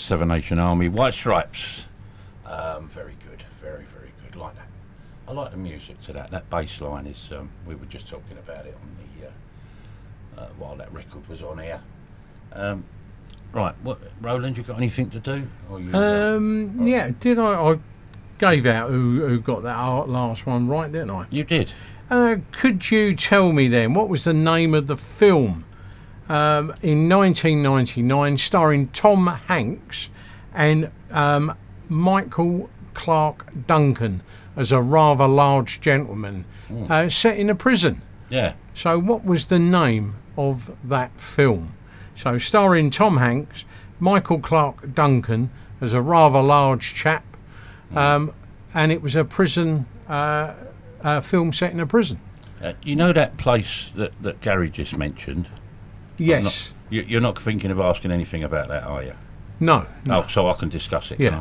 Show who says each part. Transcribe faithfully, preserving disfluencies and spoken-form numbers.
Speaker 1: Seven Nation Army, White Stripes. Um, very good, very, very good. Like that. I like the music to that. That bass line is, um, we were just talking about it on the, uh, uh, while that record was on here. Um, right, what, Roland, you got anything to do? Or you,
Speaker 2: Um,
Speaker 1: uh,
Speaker 2: yeah, did I? I gave out who, who got that last one right, didn't I?
Speaker 1: You did.
Speaker 2: Uh, could you tell me then, what was the name of the film um, in nineteen ninety-nine starring Tom Hanks and um, Michael Clark Duncan as a rather large gentleman
Speaker 1: Mm.
Speaker 2: uh, set in a prison?
Speaker 1: Yeah.
Speaker 2: So what was the name of that film? So starring Tom Hanks, Michael Clark Duncan as a rather large chap, um, and it was a prison uh, uh, film set in a prison.
Speaker 1: Uh, you know that place that, that Gary just mentioned?
Speaker 2: Yes.
Speaker 1: Not, you, you're not thinking of asking anything about that, are you?
Speaker 2: No. no.
Speaker 1: Oh, so I can discuss it.
Speaker 2: Yeah.
Speaker 1: Can I?